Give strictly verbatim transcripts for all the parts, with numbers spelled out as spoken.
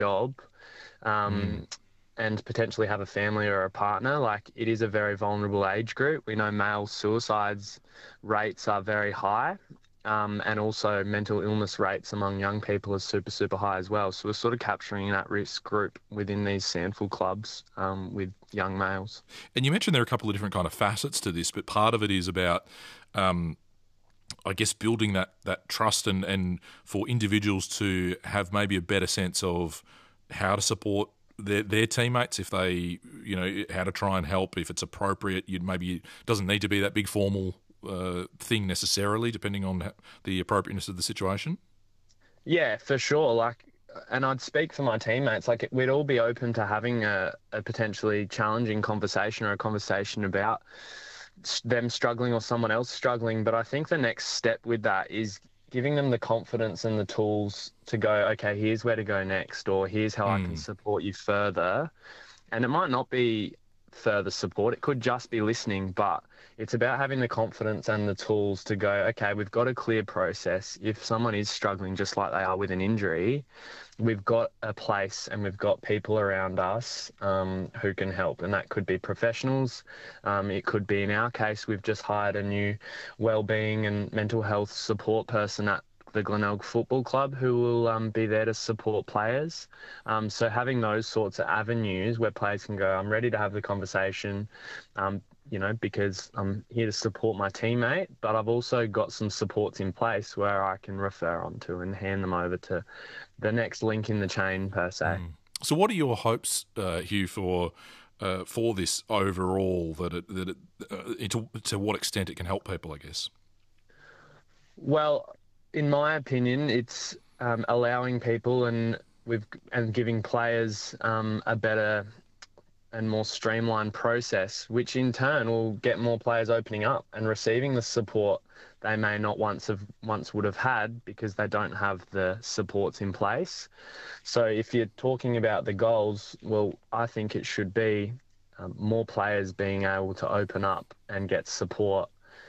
job Mm. um, and potentially have a family or a partner, like it is a very vulnerable age group. We know male suicides rates are very high. Um, and also mental illness rates among young people are super, super high as well. So we're sort of capturing that risk group within these SANFL clubs um, with young males. And you mentioned there are a couple of different kind of facets to this, but part of it is about, um, I guess, building that that trust and, and for individuals to have maybe a better sense of how to support their, their teammates if they, you know, how to try and help if it's appropriate. You'd maybe, it doesn't need to be that big formal uh, thing necessarily, depending on the appropriateness of the situation. Yeah, for sure. Like, and I'd speak for my teammates, like we'd all be open to having a, a potentially challenging conversation or a conversation about them struggling or someone else struggling. But I think the next step with that is giving them the confidence and the tools to go, okay, here's where to go next, or here's how Mm. I can support you further. And it might not be further support. It could just be listening, but it's about having the confidence and the tools to go, okay, we've got a clear process. If someone is struggling just like they are with an injury, we've got a place and we've got people around us um, who can help. And that could be professionals. Um, it could be, in our case, we've just hired a new wellbeing and mental health support person at the Glenelg Football Club who will um, be there to support players. Um, so having those sorts of avenues where players can go, I'm ready to have the conversation, um, you know, because I'm here to support my teammate, but I've also got some supports in place where I can refer on to and hand them over to the next link in the chain per se. Mm. So what are your hopes, uh, Hugh, for uh, for this overall, that it, that it, uh, to, to what extent it can help people, I guess? Well, in my opinion, it's um, allowing people and with and giving players um, a better and more streamlined process, which in turn will get more players opening up and receiving the support they may not once have once would have had because they don't have the supports in place. So if you're talking about the goals, well, I think it should be um, more players being able to open up and get support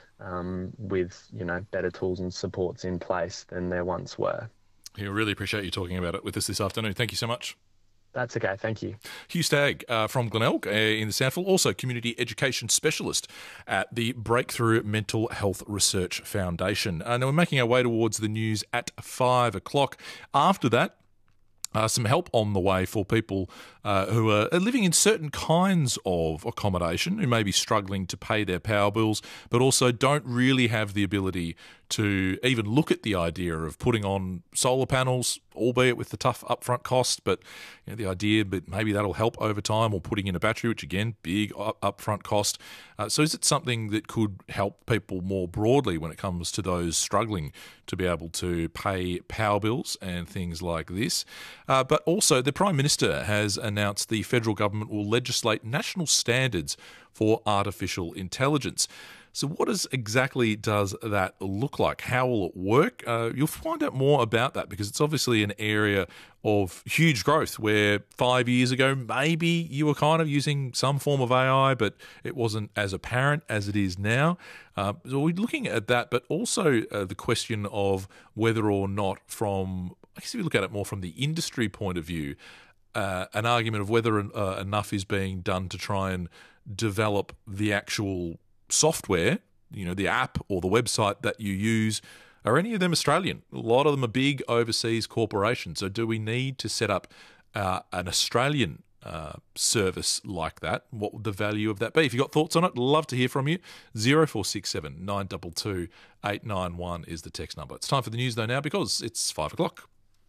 Um, with, you know, better tools and supports in place than there once were. Yeah, really appreciate you talking about it with us this afternoon. Thank you so much. That's okay, thank you. Hugh Stagg uh, from Glenelg uh, in the SANFL, also community education specialist at the Breakthrough Mental Health Research Foundation. Uh, now we're making our way towards the news at five o'clock. After that, Uh, some help on the way for people uh, who are living in certain kinds of accommodation, who may be struggling to pay their power bills, but also don't really have the ability to even look at the idea of putting on solar panels, albeit with the tough upfront cost. But you know, the idea, but maybe that'll help over time, or putting in a battery, which again, big up- upfront cost. Uh, so is it something that could help people more broadly when it comes to those struggling to be able to pay power bills and things like this? Uh, but also, the Prime Minister has announced the federal government will legislate national standards for artificial intelligence. So what is exactly does that look like? How will it work? Uh, you'll find out more about that because it's obviously an area of huge growth where five years ago maybe you were kind of using some form of A I, but it wasn't as apparent as it is now. Uh, so we're looking at that, but also uh, the question of whether or not from, I guess if you look at it more from the industry point of view, uh, an argument of whether uh, enough is being done to try and develop the actual software, you know, the app or the website that you use. Are any of them Australian? A lot of them are big overseas corporations. So do we need to set up uh, an Australian uh, service like that? What would the value of that be? If you've got thoughts on it, love to hear from you. zero four six seven nine two two eight nine one is the text number. It's time for the news though now because it's five o'clock.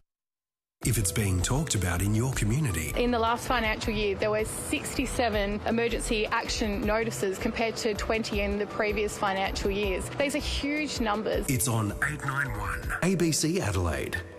If it's being talked about in your community. In the last financial year, there were sixty-seven emergency action notices compared to twenty in the previous financial years. These are huge numbers. It's on eight nine one A B C Adelaide.